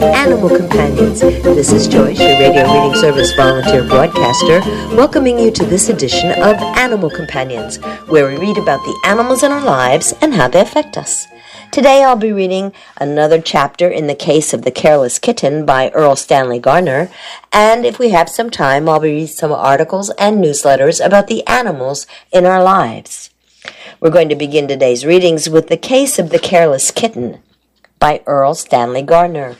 Animal Companions. This is Joyce, your radio reading service volunteer broadcaster, welcoming you to this edition of Animal Companions, where we read about the animals in our lives and how they affect us. Today I'll be reading another chapter in The Case of the Careless Kitten by Erle Stanley Garner, and if we have some time, I'll be reading some articles and newsletters about the animals in our lives. We're going to begin today's readings with The Case of the Careless Kitten by Erle Stanley Garner.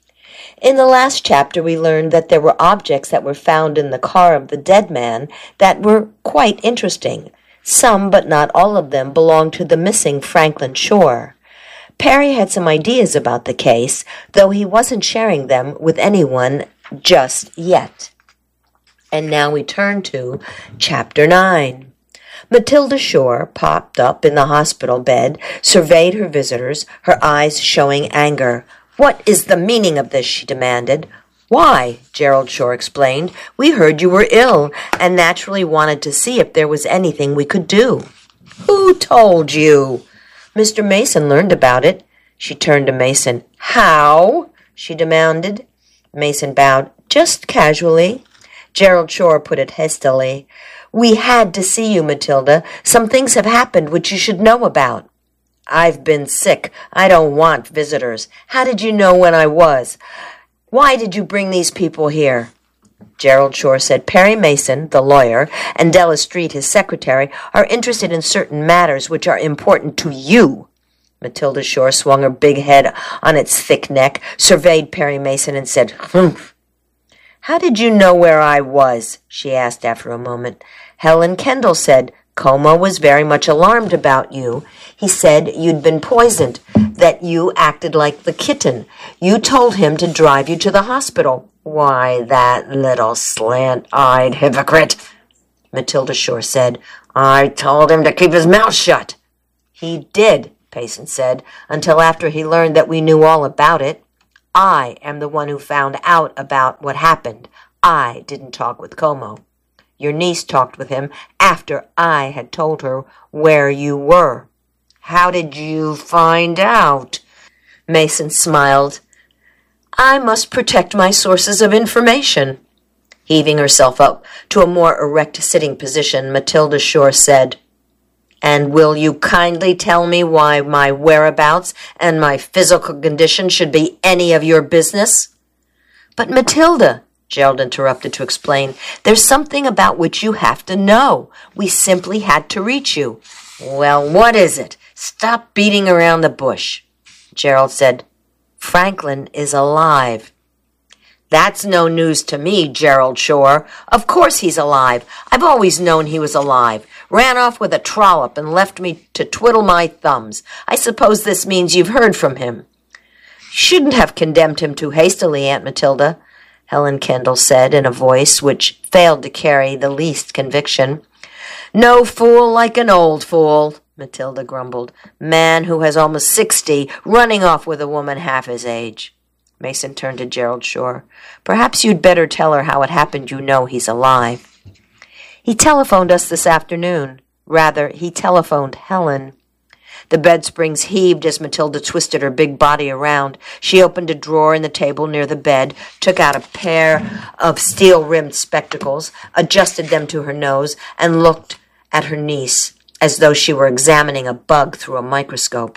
In the last chapter, we learned that there were objects that were found in the car of the dead man that were quite interesting. Some, but not all of them, belonged to the missing Franklin Shore. Perry had some ideas about the case, though he wasn't sharing them with anyone just yet. And now we turn to Chapter 9. Matilda Shore popped up in the hospital bed, surveyed her visitors, her eyes showing anger. "What is the meaning of this?" she demanded. "Why," Gerald Shore explained, "we heard you were ill and naturally wanted to see if there was anything we could do." "Who told you?" "Mr. Mason learned about it." She turned to Mason. "How?" she demanded. Mason bowed. "Just casually." Gerald Shore put it hastily. "We had to see you, Matilda. Some things have happened which you should know about." "I've been sick. I don't want visitors. How did you know when I was? Why did you bring these people here?" Gerald Shore said, "Perry Mason, the lawyer, and Della Street, his secretary, are interested in certain matters which are important to you." Matilda Shore swung her big head on its thick neck, surveyed Perry Mason, and said, "Humph." "How did you know where I was?" she asked after a moment. Helen Kendall said, "Como was very much alarmed about you. He said you'd been poisoned, that you acted like the kitten. You told him to drive you to the hospital." "Why, that little slant-eyed hypocrite," Matilda Shore said. "I told him to keep his mouth shut." "He did," Payson said, "until after he learned that we knew all about it. I am the one who found out about what happened. I didn't talk with Como. Your niece talked with him after I had told her where you were." "How did you find out?" Mason smiled. "I must protect my sources of information." Heaving herself up to a more erect sitting position, Matilda Shore said, "And will you kindly tell me why my whereabouts and my physical condition should be any of your business?" "But Matilda," Gerald interrupted to explain, "there's something about which you have to know. We simply had to reach you." "Well, what is it? Stop beating around the bush." Gerald said, "Franklin is alive." "That's no news to me, Gerald Shore. Of course he's alive. I've always known he was alive. Ran off with a trollop and left me to twiddle my thumbs. I suppose this means you've heard from him." "You shouldn't have condemned him too hastily, Aunt Matilda," Helen Kendall said in a voice which failed to carry the least conviction. "No fool like an old fool," Matilda grumbled. "Man who has almost 60 running off with a woman half his age." Mason turned to Gerald Shore. "Perhaps you'd better tell her how it happened you know he's alive." "He telephoned us this afternoon. Rather, he telephoned Helen." The bed springs heaved as Matilda twisted her big body around. She opened a drawer in the table near the bed, took out a pair of steel-rimmed spectacles, adjusted them to her nose, and looked at her niece as though she were examining a bug through a microscope.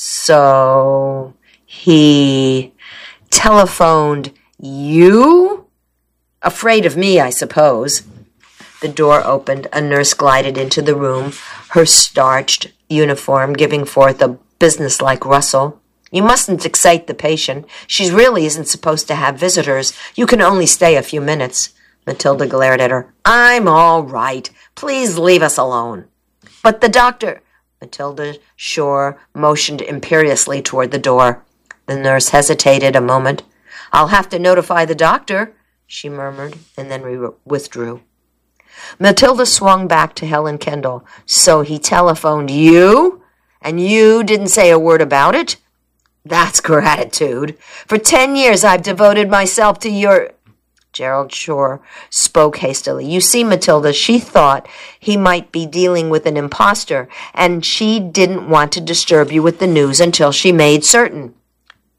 "So he telephoned you? Afraid of me, I suppose." The door opened. A nurse glided into the room, her starched uniform giving forth a businesslike rustle. "You mustn't excite the patient. She really isn't supposed to have visitors. You can only stay a few minutes." Matilda glared at her. "I'm all right. Please leave us alone." "But the doctor—" Matilda Shore motioned imperiously toward the door. The nurse hesitated a moment. "I'll have to notify the doctor," she murmured, and then withdrew. Matilda swung back to Helen Kendall. "So he telephoned you? And you didn't say a word about it? That's gratitude. For 10 years I've devoted myself to your—" Gerald Shore spoke hastily. "You see, Matilda, she thought he might be dealing with an impostor, and she didn't want to disturb you with the news until she made certain."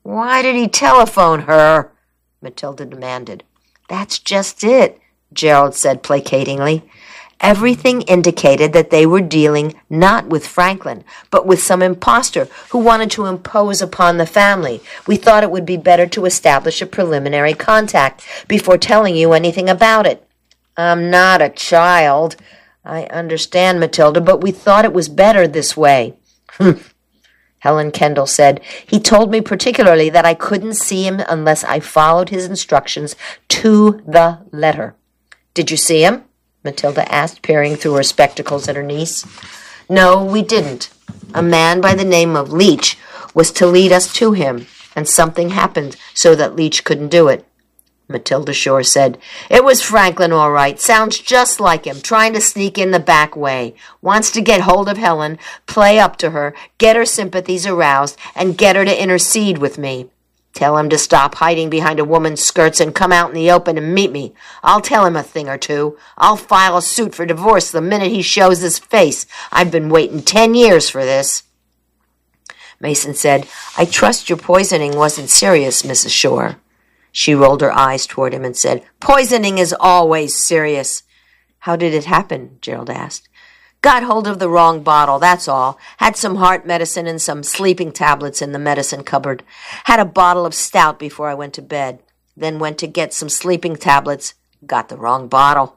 Why did he telephone her? Matilda demanded. That's just it, Gerald said placatingly. Everything indicated that they were dealing not with Franklin, but with some impostor who wanted to impose upon the family. We thought it would be better to establish a preliminary contact before telling you anything about it. I'm not a child. I understand, Matilda, but we thought it was better this way. Helen Kendall said, he told me particularly that I couldn't see him unless I followed his instructions to the letter. Did you see him? Matilda asked, peering through her spectacles at her niece. No, we didn't. A man by the name of Leach was to lead us to him, and something happened so that Leach couldn't do it. Matilda Shore said, It was Franklin, all right. Sounds just like him, trying to sneak in the back way. Wants to get hold of Helen, play up to her, get her sympathies aroused, and get her to intercede with me. Tell him to stop hiding behind a woman's skirts and come out in the open and meet me. I'll tell him a thing or two. I'll file a suit for divorce the minute he shows his face. I've been waiting 10 years for this. Mason said, I trust your poisoning wasn't serious, Mrs. Shore. She rolled her eyes toward him and said, Poisoning is always serious. How did it happen? Gerald asked. Got hold of the wrong bottle, that's all. Had some heart medicine and some sleeping tablets in the medicine cupboard. Had a bottle of stout before I went to bed. Then went to get some sleeping tablets. Got the wrong bottle.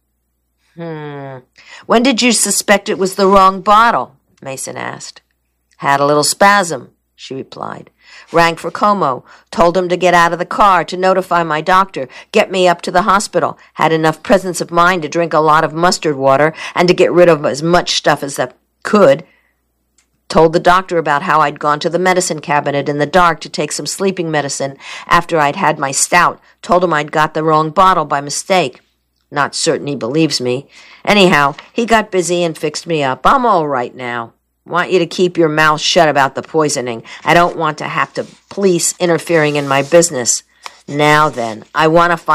When did you suspect it was the wrong bottle? Mason asked. Had a little spasm, she replied. Rang for Como, told him to get out of the car, to notify my doctor, get me up to the hospital, had enough presence of mind to drink a lot of mustard water and to get rid of as much stuff as I could. Told the doctor about how I'd gone to the medicine cabinet in the dark to take some sleeping medicine after I'd had my stout. Told him I'd got the wrong bottle by mistake. Not certain he believes me. Anyhow, he got busy and fixed me up. I'm all right now. Want you to keep your mouth shut about the poisoning. I don't want to have to police interfering in my business. Now then, I want to find